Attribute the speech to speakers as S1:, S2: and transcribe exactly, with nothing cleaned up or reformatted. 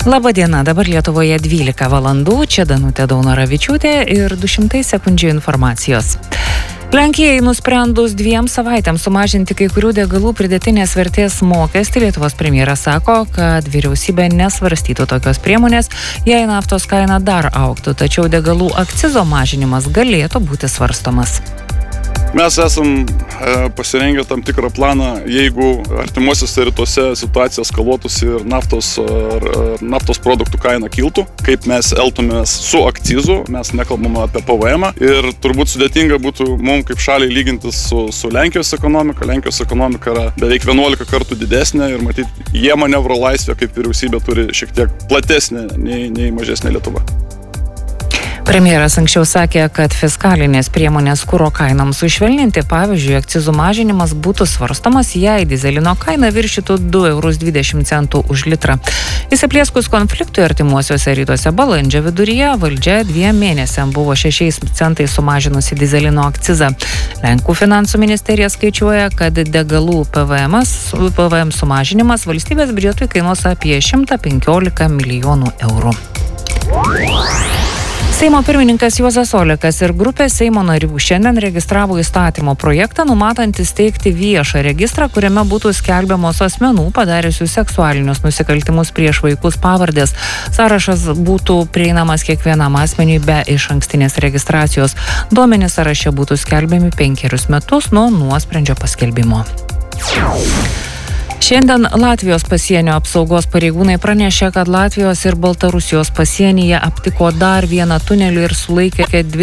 S1: Labadiena, dabar Lietuvoje dvylika valandų, čia Danutė Daunoravičiūtė ir du šimtai sekundžių informacijos. Lenkijai nusprendus dviem savaitėms sumažinti kai kurių degalų pridėtinės vertės mokestį, Lietuvos premjeras sako, kad vyriausybė nesvarstytų tokios priemonės, jei naftos kaina dar augtų, tačiau degalų akcizo mažinimas galėtų būti svarstomas.
S2: Mes esam pasirengę tam tikrą planą, jeigu artimuosiuose rytuose situacija eskaluotųsi ir naftos, naftos produktų kaina kiltų, kaip mes elgtumės su akcizu, mes nekalbame apie P V M ir turbūt sudėtinga būtų mums kaip šaliai lygintis su, su Lenkijos ekonomika. Lenkijos ekonomika yra beveik vienuolika kartų didesnė ir matyt, jie manevro laisvę kaip vyriausybė turi šiek tiek platesnė nei, nei mažesnė Lietuva.
S1: Premjeras anksčiau sakė, kad fiskalinės priemonės kuro kainoms sušvelninti, pavyzdžiui, akcizų mažinimas būtų svarstomas, jei dizelino kaina viršytų du eurus dvidešimt centų už litrą. Įsiplieskus konfliktui artimuosiuose rytuose balandžio viduryje, valdžia dviem mėnesiam buvo šešiais centais sumažinusi dizelino akcizą. Lenkų finansų ministerija skaičiuoja, kad degalų P V M, P V M sumažinimas valstybės biudžetui kainuos apie šimtą penkiolika milijonų eurų. Seimo pirmininkas Juozas Olekas ir grupė Seimo narių šiandien registravo įstatymo projektą, numatantį steigti viešą registrą, kuriame būtų skelbiamos asmenų padariusių seksualinius nusikaltimus prieš vaikus pavardės. Sąrašas būtų prieinamas kiekvienam asmeniui be išankstinės registracijos. Duomenys sąraše būtų skelbiami penkerius metus nuo nuosprendžio paskelbimo. Šiandien Latvijos pasienio apsaugos pareigūnai pranešė, kad Latvijos ir Baltarusijos pasienyje aptiko dar vieną tunelį ir sulaikė dvi